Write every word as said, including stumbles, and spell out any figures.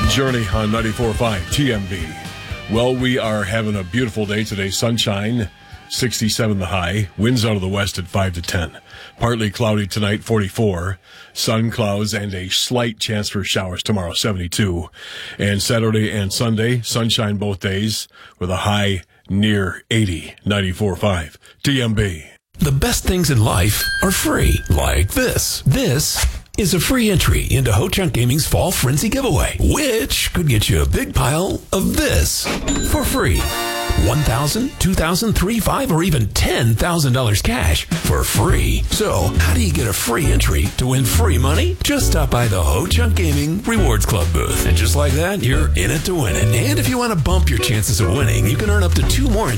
Journey on ninety-four point five T M B. Well, we are having a beautiful day today. Sunshine, sixty-seven the high. Winds out of the west at five to ten. Partly cloudy tonight, forty-four. Sun, clouds, and a slight chance for showers tomorrow, seventy-two. And Saturday and Sunday, sunshine both days with a high near eighty. ninety-four point five T M B. The best things in life are free, like this. This is a free entry into Ho-Chunk Gaming's Fall Frenzy giveaway, which could get you a big pile of this for free. one thousand dollars, two thousand dollars, three thousand five hundred dollars, or even ten thousand dollars cash for free. So, how do you get a free entry to win free money? Just stop by the Ho-Chunk Gaming Rewards Club booth. And just like that, you're in it to win it. And if you want to bump your chances of winning, you can earn up to two more